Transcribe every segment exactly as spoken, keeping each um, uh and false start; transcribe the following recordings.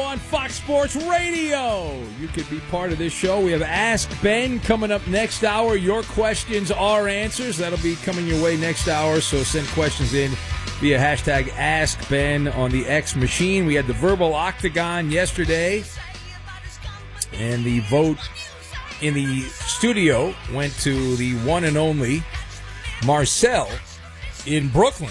on Fox Sports Radio. You could be part of this show. We have Ask Ben coming up next hour. Your questions are answers. That'll be coming your way next hour, so send questions in via hashtag Ask Ben on the X machine. We had the verbal octagon yesterday, and the vote in the studio went to the one and only Marcel in Brooklyn.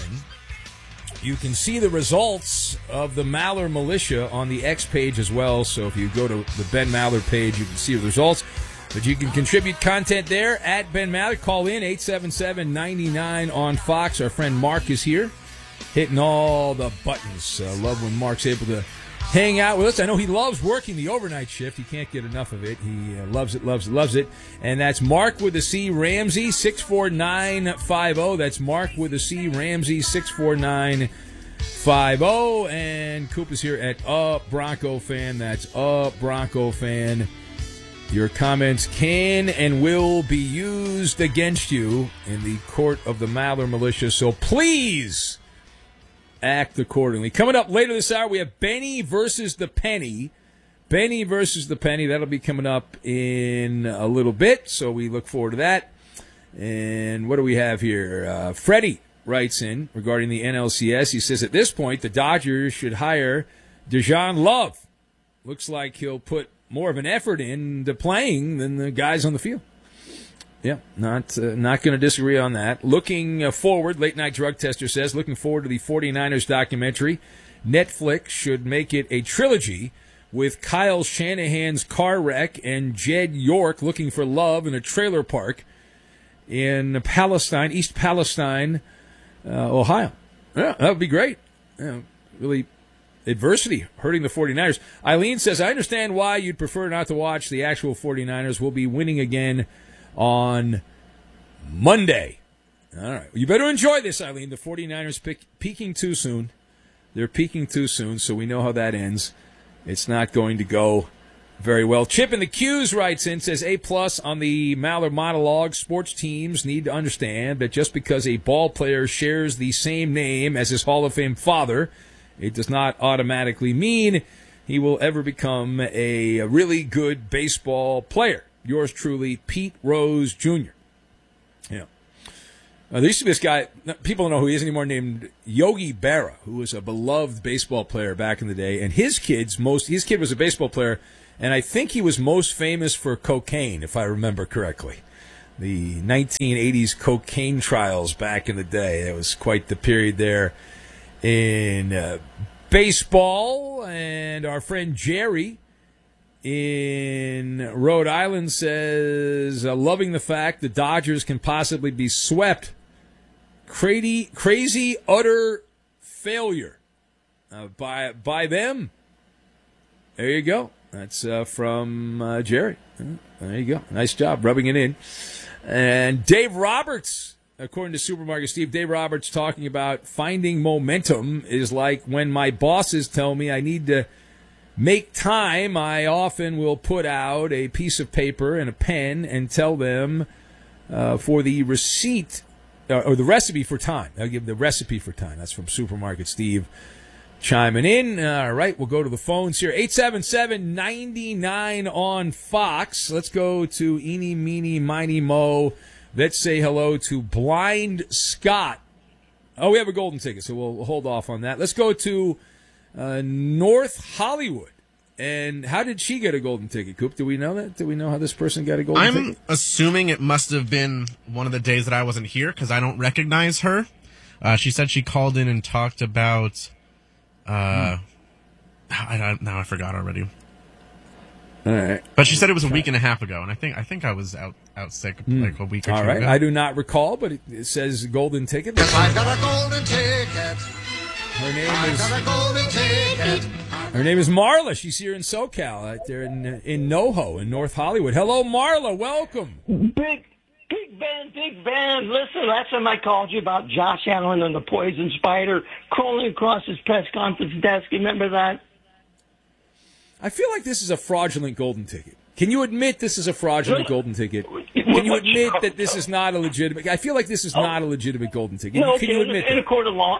You can see the results of the Maller Militia on the X page as well. So if you go to the Ben Maller page, you can see the results. But you can contribute content there at Ben Maller. Call in eight seven seven, nine nine on Fox. Our friend Mark is here, hitting all the buttons. I uh, love when Mark's able to hang out with us. I know he loves working the overnight shift. He can't get enough of it. He uh, loves it, loves it, loves it. And that's Mark with a C, Ramsey, six four nine five zero. That's Mark with a C, Ramsey, six four nine five zero. And Coop is here at Uh Bronco Fan. That's Uh Bronco Fan. Your comments can and will be used against you in the court of the Maller Militia. So please act accordingly. Coming up later this hour, we have Benny versus the Penny. Benny versus the Penny. That'll be coming up in a little bit, so we look forward to that. And what do we have here? Uh, Freddie writes in regarding the N L C S. He says, at this point, the Dodgers should hire Dejan Love. Looks like he'll put more of an effort into playing than the guys on the field. Yeah, not uh, not going to disagree on that. Looking uh, forward, Late Night Drug Tester says, looking forward to the forty-niners documentary. Netflix should make it a trilogy with Kyle Shanahan's car wreck and Jed York looking for love in a trailer park in Palestine, East Palestine, uh, Ohio. Yeah, that would be great. Yeah, really, adversity hurting the forty-niners. Eileen says, I understand why you'd prefer not to watch the actual forty-niners. We'll be winning again on Monday. All right. You better enjoy this, Eileen. The forty-niners pick, peaking too soon. They're peaking too soon, so we know how that ends. It's not going to go very well. Chip in the Q's writes in, says, A-plus on the Maller monologue. Sports teams need to understand that just because a ball player shares the same name as his Hall of Fame father, it does not automatically mean he will ever become a really good baseball player. Yours truly, Pete Rose Junior Yeah. Uh, there used to be this guy, people don't know who he is anymore, named Yogi Berra, who was a beloved baseball player back in the day. And his kids, most his kid was a baseball player, and I think he was most famous for cocaine, if I remember correctly. The nineteen eighties cocaine trials back in the day. It was quite the period there in uh, baseball. And our friend Jerry in Rhode Island says, uh, loving the fact the Dodgers can possibly be swept. Crazy, crazy utter failure uh, by by them. There you go. That's uh, from uh, Jerry. There you go. Nice job rubbing it in. And Dave Roberts, according to Supermarket Steve, Dave Roberts talking about finding momentum is like when my bosses tell me I need to make time, I often will put out a piece of paper and a pen and tell them uh, for the receipt uh, or the recipe for time. I'll give the recipe for time. That's from Supermarket Steve chiming in. All right, we'll go to the phones here. eight seven seven, nine nine on Fox. Let's go to Eeny, Meeny, Miny, Mo. Let's say hello to Blind Scott. Oh, we have a golden ticket, so we'll hold off on that. Let's go to Uh, North Hollywood. And how did she get a golden ticket, Coop? Do we know that? Do we know how this person got a golden I'm ticket? I'm assuming it must have been one of the days that I wasn't here because I don't recognize her. Uh, she said she called in and talked about... Uh, hmm. I, I, now I forgot already. All right. But she said it was a week and a half ago, and I think I think I was out, out sick hmm. like a week or All two right. ago. I do not recall, but it, it says golden ticket. Yes, I got a golden ticket. Her name I is got a golden ticket. Her name is Marla. She's here in SoCal, right there in in NoHo in North Hollywood. Hello, Marla. Welcome. Big, big Ben, big Ben. Listen, last time I called you about Josh Allen and the poison spider crawling across his press conference desk. Remember that? I feel like this is a fraudulent golden ticket. Can you admit this is a fraudulent golden ticket? Can you admit that this is not a legitimate? I feel like this is not a legitimate golden ticket. No, Can you admit in, in that? a court of law?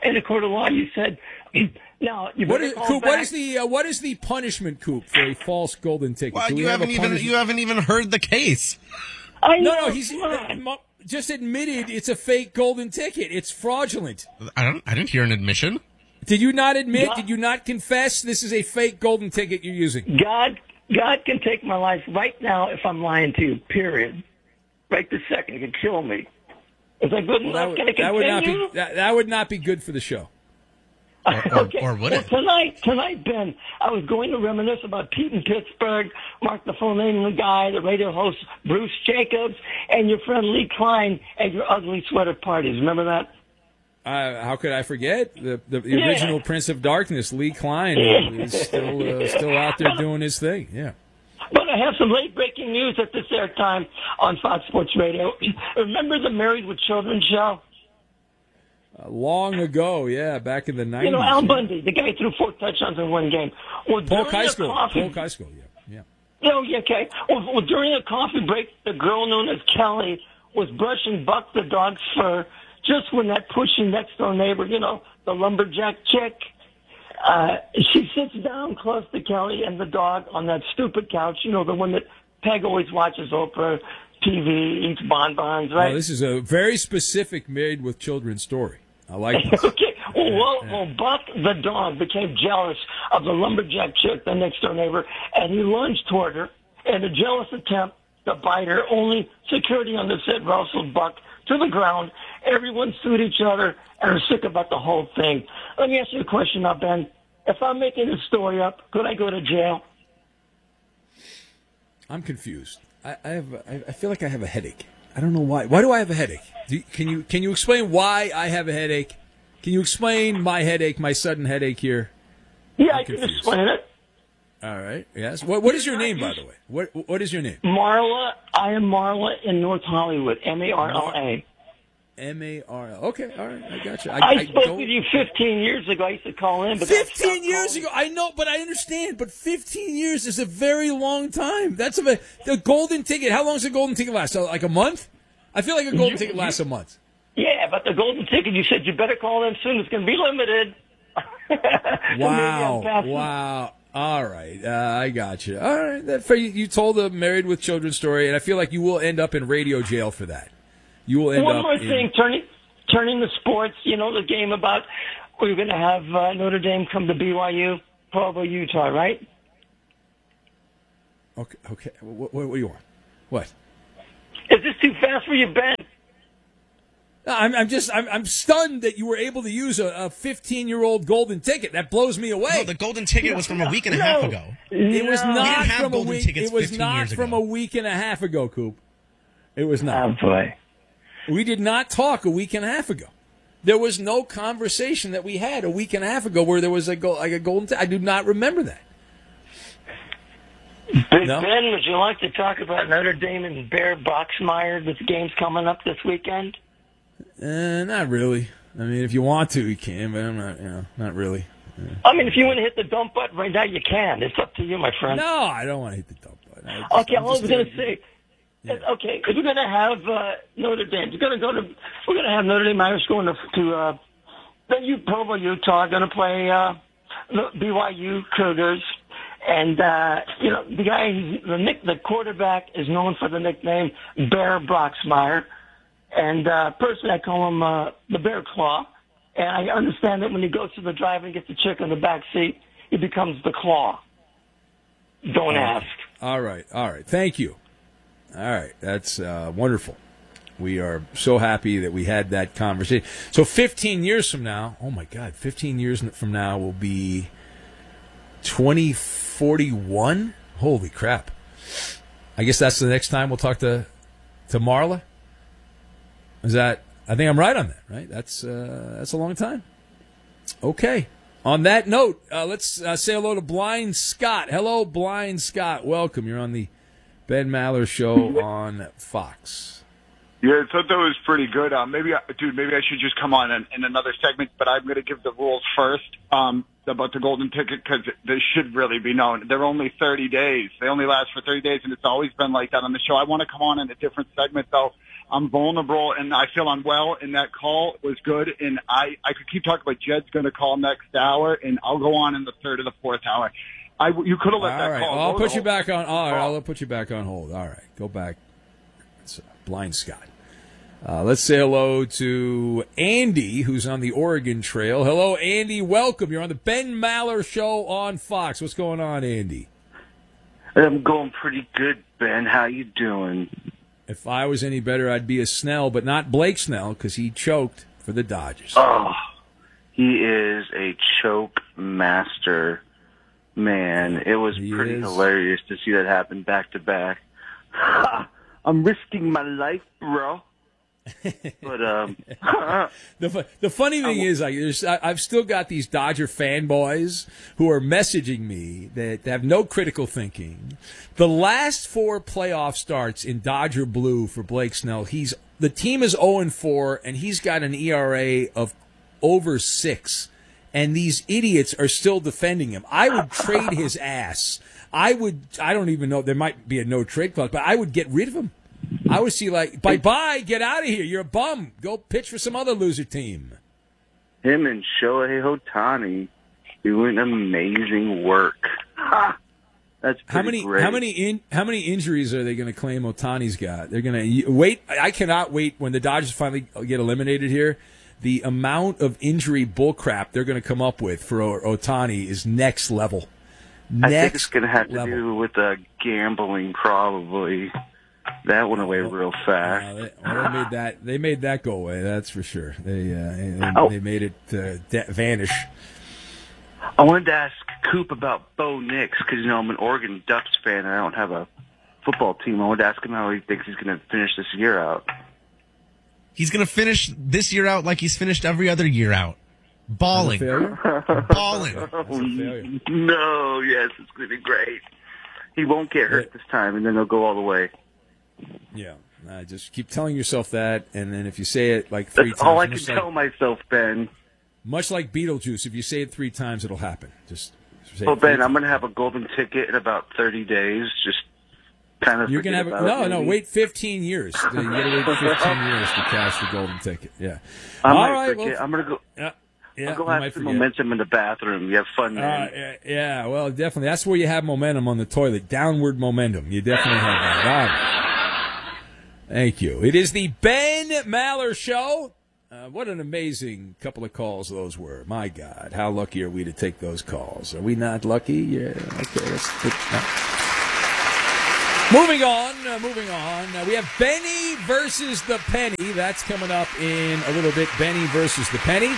in a court of law, you said, now you What better is, call Coop, back. what is the uh, what is the punishment, Coop, for a false golden ticket? Well, Do we you have a haven't even punishment? you haven't even heard the case. I No, know, no, he's come on. uh, just admitted it's a fake golden ticket. It's fraudulent. I don't. I didn't hear an admission. Did you not admit? Yeah. Did you not confess this is a fake golden ticket you're using? God, God can take my life right now if I'm lying to you, period. Right this second, he can kill me. Is that good Well, enough? that, would, Can it that would not continue? be that, that would not be good for the show. Or, or, Okay. or would well, it? Tonight, tonight, Ben, I was going to reminisce about Pete in Pittsburgh, Mark the phone name the guy, the radio host Bruce Jacobs, and your friend Lee Klein at your ugly sweater parties. Remember that? Uh, how could I forget the the, the Yeah. original Prince of Darkness, Lee Klein, who is still uh, still out there doing his thing? Yeah. But I have some late breaking news at this airtime on Fox Sports Radio. Remember the Married with Children show? Uh, long ago, yeah, back in the nineties. You know, Al yeah. Bundy, the guy who threw four touchdowns in one game. Well, Polk during High the School. coffee- Polk High School, yeah. Yeah. Oh, yeah, okay. Well, well, during a coffee break, the girl known as Kelly was brushing Buck the dog's fur just when that pushy next door neighbor, you know, the lumberjack chick, uh, she sits down close to Kelly and the dog on that stupid couch, you know, the one that Peg always watches Oprah T V, eats bonbons, right? Well, this is a very specific Married with Children story. I like this. Okay. Well, well, well, Buck the dog became jealous of the lumberjack chick, the next door neighbor, and he lunged toward her in a jealous attempt to bite her. Only security on the set wrestled Buck to the ground. Everyone sued each other and are sick about the whole thing. Let me ask you a question now, Ben. If I'm making this story up, could I go to jail? I'm confused. I, I have. I, I feel like I have a headache. I don't know why. Why do I have a headache? Do you, can you can you explain why I have a headache? Can you explain my headache, my sudden headache here? Yeah, I'm I can confused. explain it. All right. Yes. What What is your name, by the way? What What is your name? Marla, I am Marla in North Hollywood, M A R L A. M A R L. Okay. All right. I got you. I, I, I spoke don't- with you fifteen years ago. I used to call in, but that's Fifteen stopped years calling. ago, I know, but I understand. But fifteen years is a very long time. That's a the golden ticket. How long does a golden ticket last? So, like a month? I feel like a golden You- ticket lasts a month. Yeah, but the golden ticket, you said you better call in soon. It's going to be limited. Maybe Wow! I'm passing. Wow! All right, uh, I got you. All right, that, for, you told a Married with Children story, and I feel like you will end up in radio jail for that. You will end One up. more in, thing, turning turning the sports. You know the game about we're going to have uh, Notre Dame come to B Y U, Provo, Utah, right? Okay. Okay. What, what, what do you want? What? Is this too fast for you, Ben? No, I'm, I'm just. I'm, I'm stunned that you were able to use a fifteen-year-old golden ticket. That blows me away. No, the golden ticket was from a week and a No. half ago. It was No. not We didn't have from a golden week. tickets It was fifteen not years from ago. a week and a half ago, Coop. It was Oh not. boy. We did not talk a week and a half ago. There was no conversation that we had a week and a half ago where there was a go, like a golden. T- I do not remember that. Big No? Ben, would you like to talk about Notre Dame and Bear Boxmeyer with the games coming up this weekend? Uh, not really. I mean, if you want to, you can, but I'm not. You know, not really. I mean, if you want to hit the dump button right now, you can. It's up to you, my friend. No, I don't want to hit the dump button. I just- Okay, I'm all I was just going gonna- to say. Okay, if we're going to have uh, Notre Dame, we're going to go to. We're going to have Notre Dame Irish going to to uh, the U Provo, Utah, going to play uh, the B Y U Cougars, and uh, you know the guy, the nick, the quarterback is known for the nickname Bear Broxmeyer, and uh, personally I call him uh, the Bear Claw, and I understand that when he goes to the drive and gets the chick in the back seat, he becomes the Claw. Don't ask. All right, all right. Thank you. All right, that's uh, wonderful. We are so happy that we had that conversation. So fifteen years from now, oh my God, fifteen years from now will be twenty forty-one? Holy crap. I guess that's the next time we'll talk to to Marla? Is that, I think I'm right on that, right? That's, uh, that's a long time. Okay. On that note, uh, let's uh, say hello to Blind Scott. Hello, Blind Scott. Welcome. You're on the Ben Maller Show on Fox. Yeah, I thought that was pretty good. Uh, maybe, I, dude, maybe I should just come on in, in another segment, but I'm going to give the rules first um, about the golden ticket because they should really be known. They're only thirty days. They only last for thirty days, and it's always been like that on the show. I want to come on in a different segment, though, I'm vulnerable and I feel unwell, and that call was good. And I, I could keep talking about Jed's going to call next hour, and I'll go on in the third or the fourth hour. I, you could have let All that right. call Well, I'll go put the you whole- back on. All right, I'll put you back on hold. All right, go back. It's uh, Blind Scott. Uh, let's say hello to Andy, who's on the Oregon Trail. Hello, Andy. Welcome. You're on the Ben Maller Show on Fox. What's going on, Andy? I'm going pretty good, Ben. How you doing? If I was any better, I'd be a Snell, but not Blake Snell because he choked for the Dodgers. Oh, he is a choke master, man. It was He pretty is. hilarious to see that happen back to back. I'm risking my life, bro. But um, The fu- the funny thing is, like, there's, I, I've still got these Dodger fanboys who are messaging me that have no critical thinking. The last four playoff starts in Dodger blue for Blake Snell, he's the team is oh and four, and he's got an E R A of over six. And these idiots are still defending him. I would trade his ass. I would. I don't even know. There might be a no trade clause, but I would get rid of him. I would see like, bye bye, get out of here. You're a bum. Go pitch for some other loser team. him and Shohei Ohtani doing amazing work. Ha! That's pretty How many great. how many in, how many injuries are they going to claim Ohtani's got? They're going to wait. I cannot wait when the Dodgers finally get eliminated here. The amount of injury bullcrap they're going to come up with for Ohtani is next level. I Next think it's going to have to level. do with uh, gambling, probably. That went away real fast. Uh, they, well, they made that they made that go away. That's for sure. They uh, they, Oh. they made it uh, de- vanish. I wanted to ask Coop about Bo Nix because, you know, I'm an Oregon Ducks fan and I don't have a football team. I wanted to ask him how he thinks he's going to finish this year out. He's going to finish this year out like he's finished every other year out. Balling. Failure? Balling. That's a failure. No, yes, it's going to be great. He won't get hurt this time, and then he'll go all the way. Yeah. Uh, just keep telling yourself that, and then if you say it like three That's times, all I can much tell like, myself, Ben. much like Beetlejuice, if you say it three times, it'll happen. Just say Oh, it three Ben, I'm times. going to have a golden ticket in about thirty days. Just kind of You're gonna have forget a, about no, it, no. maybe. Wait fifteen years. You got to wait fifteen years to cash the golden ticket. Yeah. I All might right. forget. Well, I'm going to go. yeah. Yeah. I'll go you have might some forget. momentum in the bathroom. You have fun, Uh, man. yeah, yeah, well, definitely. That's where you have momentum on the toilet. Downward momentum. You definitely have that. All right. Thank you. It is the Ben Maller Show. Uh, what an amazing couple of calls those were. My God, how lucky are we to take those calls? Are we not lucky? Yeah. Okay. Let's put, uh. Moving on. Uh, moving on. Uh, we have Benny versus the Penny. That's coming up in a little bit. Benny versus the Penny.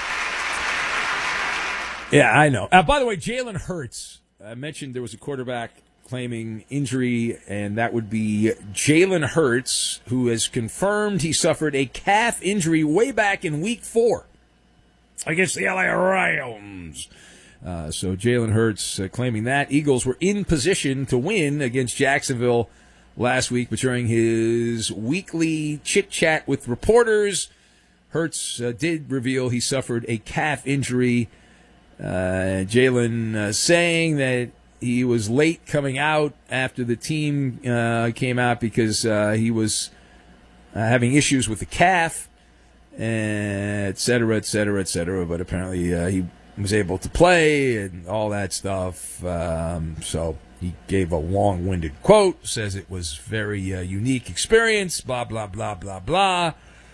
Yeah, I know. Uh, by the way, Jalen Hurts. I mentioned there was a quarterback claiming injury, and that would be Jalen Hurts, who has confirmed he suffered a calf injury way back in week four against the L A Rams. Uh, so Jalen Hurts uh, claiming that. Eagles were in position to win against Jacksonville last week, but during his weekly chit-chat with reporters, Hurts uh, did reveal he suffered a calf injury. Uh, Jalen uh, saying that he was late coming out after the team uh, came out because uh, he was uh, having issues with the calf, et cetera, et cetera, et cetera. But apparently uh, he was able to play and all that stuff. Um, so he gave a long-winded quote, says it was very uh, unique experience, blah, blah, blah, blah, blah.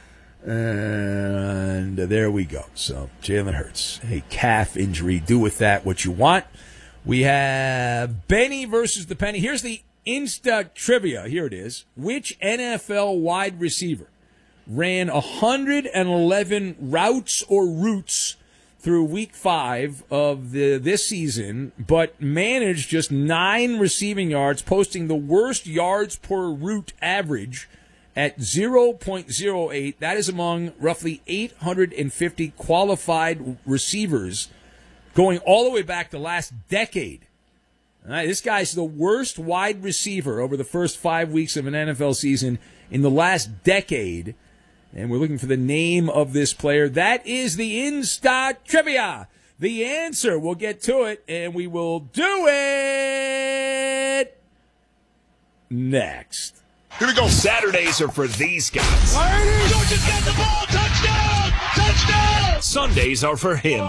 And there we go. So Jalen Hurts, a calf injury. Do with that what you want. We have Benny versus the Penny. Here's the Insta trivia. Here it is. Which N F L wide receiver ran one hundred eleven routes or routes through week five of the this season, but managed just nine receiving yards, posting the worst yards per route average at zero point zero eight. That is among roughly eight hundred fifty qualified receivers going all the way back to last decade. All right, this guy's the worst wide receiver over the first five weeks of an N F L season in the last decade. And we're looking for the name of this player. That is the Insta Trivia. The answer, we'll get to it, and we will do it next. Here we go. Saturdays are for these guys. Georgia's got the ball. Touchdown! Touchdown! Sundays are for him.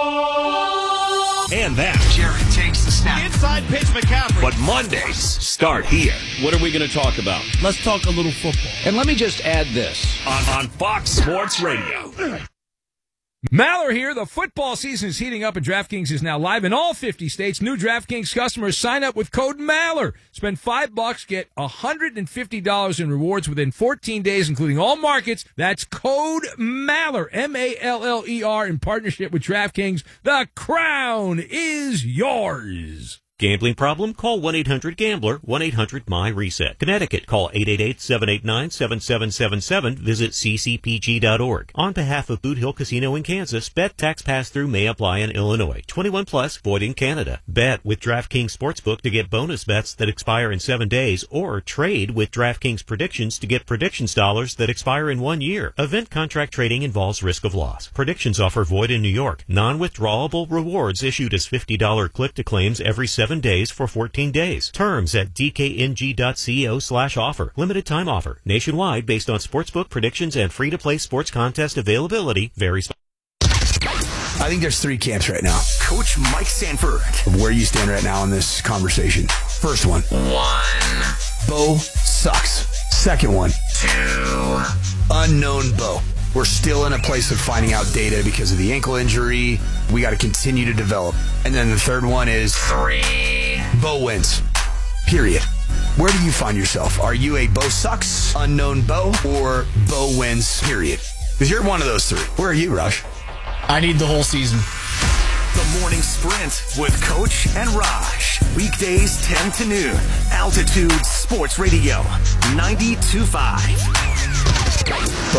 And that. Jared takes the snap. Inside pitch, McCaffrey. But Mondays start here. What are we going to talk about? Let's talk a little football. And let me just add this. On, on Fox Sports Radio. Maller here. The football season is heating up, and DraftKings is now live in all fifty states. New DraftKings customers sign up with code Maller. Spend five bucks, get one hundred fifty dollars in rewards within fourteen days, including all markets. That's code Maller, M A L L E R, in partnership with DraftKings. The crown is yours. Gambling problem? Call one eight hundred gambler, one eight hundred M Y reset. Connecticut, call eight eight eight, seven eight nine, seven seven seven seven. Visit c c p g dot org. On behalf of Boot Hill Casino in Kansas, bet tax pass-through may apply in Illinois. twenty-one plus, void in Canada. Bet with DraftKings Sportsbook to get bonus bets that expire in seven days, or trade with DraftKings Predictions to get predictions dollars that expire in one year. Event contract trading involves risk of loss. Predictions offer void in New York. Non-withdrawable rewards issued as fifty dollars click-to-claims every seven days for fourteen days. Terms at d k n g dot co slash offer. Limited time offer. Nationwide based on sportsbook predictions and free-to-play sports contest availability. Varies. I think there's three camps right now. Coach Mike Sanford. Where you stand right now in this conversation. First one. One. Bo sucks. Second one. Two. Unknown Bo. We're still in a place of finding out data because of the ankle injury. We got to continue to develop. And then the third one is three. Bo wins. Period. Where do you find yourself? Are you a Bo sucks, unknown Bo, or Bo wins, period? Because you're one of those three. Where are you, Rush? I need the whole season. The Morning Sprint with Coach and Raj. Weekdays ten to noon. Altitude Sports Radio. ninety-two point five.